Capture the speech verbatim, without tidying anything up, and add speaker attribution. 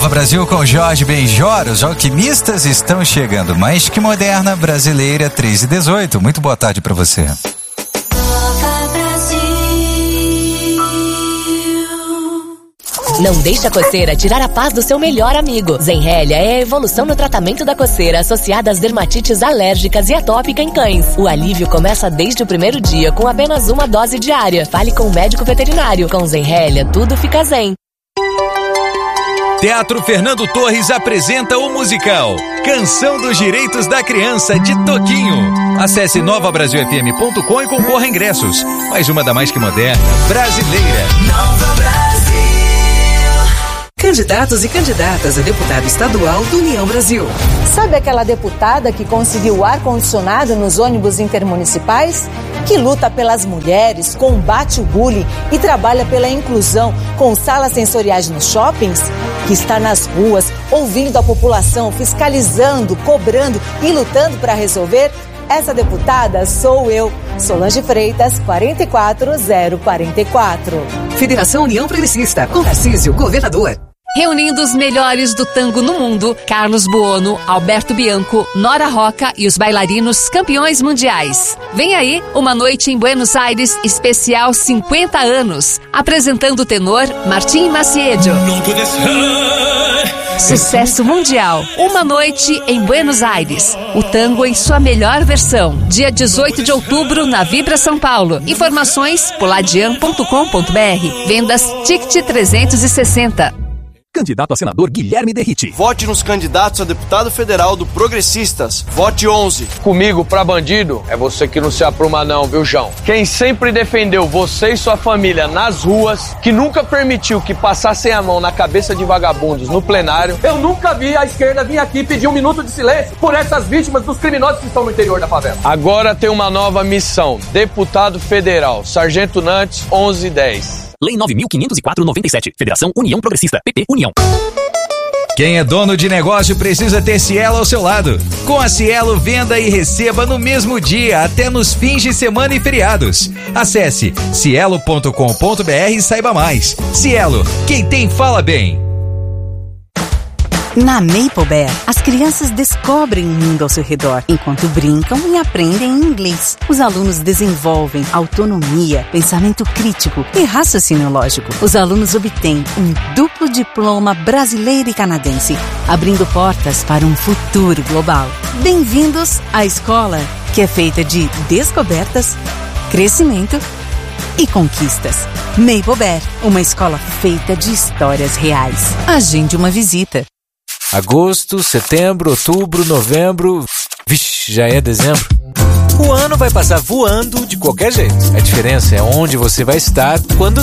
Speaker 1: Nova Brasil com Jorge Benjor. Os alquimistas estão chegando. Mais que moderna, brasileira, três e dezoito. Muito boa tarde para você.
Speaker 2: Não deixe a coceira tirar a paz do seu melhor amigo. Zenrelia é a evolução no tratamento da coceira associada às dermatites alérgicas e atópica em cães. O alívio começa desde o primeiro dia com apenas uma dose diária. Fale com o médico veterinário. Com Zenrelia, tudo fica zen.
Speaker 3: Teatro Fernando Torres apresenta o musical Canção dos Direitos da Criança, de Toquinho. Acesse nova brasil f m ponto com e concorra a ingressos. Mais uma da mais que moderna, brasileira. Nova Brasil.
Speaker 4: Candidatos e candidatas a deputado estadual do União Brasil.
Speaker 5: Sabe aquela deputada que conseguiu ar-condicionado nos ônibus intermunicipais? Que luta pelas mulheres, combate o bullying e trabalha pela inclusão com salas sensoriais nos shoppings? Que está nas ruas, ouvindo a população, fiscalizando, cobrando e lutando para resolver? Essa deputada sou eu, Solange Freitas, quatro quatro zero quatro quatro.
Speaker 4: Federação União Progressista, com Tarcísio, governador.
Speaker 6: Reunindo os melhores do tango no mundo, Carlos Buono, Alberto Bianco, Nora Roca e os bailarinos campeões mundiais. Vem aí, uma noite em Buenos Aires, especial cinquenta anos, apresentando o tenor Martim Maciedo. Sucesso mundial, uma noite em Buenos Aires. O tango em sua melhor versão, dia dezoito de outubro na Vibra São Paulo. Informações poladian ponto com ponto b r. Vendas Ticket trezentos e sessenta.
Speaker 7: Candidato a senador Guilherme Derrite.
Speaker 8: Vote nos candidatos a deputado federal do Progressistas. Vote onze.
Speaker 9: Comigo pra bandido é você que não se apruma não, viu, João? Quem sempre defendeu você e sua família nas ruas, que nunca permitiu que passassem a mão na cabeça de vagabundos no plenário.
Speaker 10: Eu nunca vi a esquerda vir aqui pedir um minuto de silêncio por essas vítimas dos criminosos que estão no interior da favela.
Speaker 9: Agora tem uma nova missão. Deputado federal, Sargento Nantes, onze dez.
Speaker 7: Lei nove mil quinhentos e quatro, noventa e sete. Federação União Progressista. P P União.
Speaker 3: Quem é dono de negócio precisa ter Cielo ao seu lado. Com a Cielo, venda e receba no mesmo dia, até nos fins de semana e feriados. Acesse cielo ponto com ponto b r e saiba mais. Cielo, quem tem fala bem.
Speaker 11: Na Maple Bear, as crianças descobrem o mundo ao seu redor, enquanto brincam e aprendem inglês. Os alunos desenvolvem autonomia, pensamento crítico e raciocínio lógico. Os alunos obtêm um duplo diploma brasileiro e canadense, abrindo portas para um futuro global. Bem-vindos à escola, que é feita de descobertas, crescimento e conquistas. Maple Bear, uma escola feita de histórias reais. Agende uma visita.
Speaker 12: Agosto, setembro, outubro, novembro... Vixe, já é dezembro. O ano vai passar voando de qualquer jeito. A diferença é onde você vai estar quando